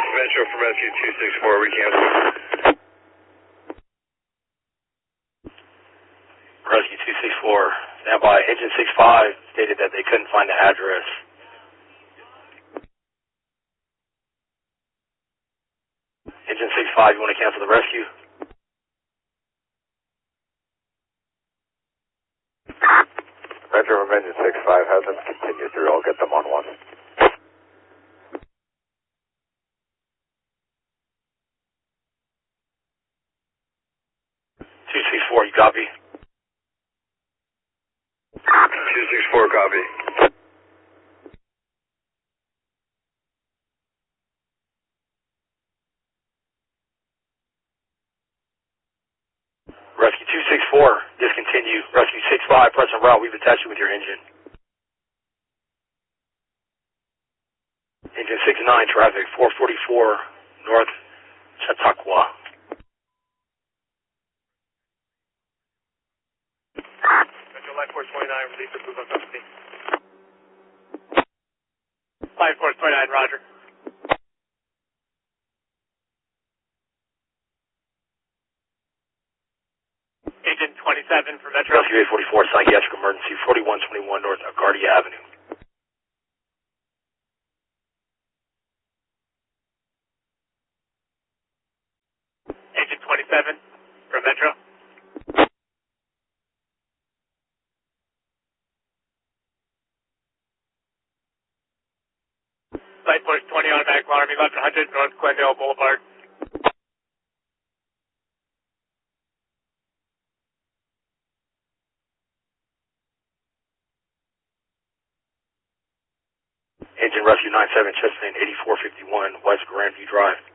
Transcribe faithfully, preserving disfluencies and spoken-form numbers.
Metro from Rescue two six four, we cancel. Rescue two six four, stand by. Engine six five stated that they couldn't find the address. Engine six five, you want to cancel the rescue? Metro from Engine six five, have them continue through, I'll get them on one. two six four, you copy? two six four, copy. Rescue two six four, discontinue. Rescue six five, press en route, we've attached you with your engine. Engine six nine, traffic, four forty-four, North Chautauqua. Metro Life Force twenty-nine, release the Google company. Life Force twenty-nine, roger. Agent twenty-seven for Metro. Rescue eight forty-four, psychiatric emergency, forty-one twenty-one North Agardia Avenue. Agent twenty-seven for Metro. Light Force twenty, automatic alarm, eleven hundred North Glendale Boulevard. Engine Rescue nine seven, chest lane eighty-four fifty-one, West Grandview Drive.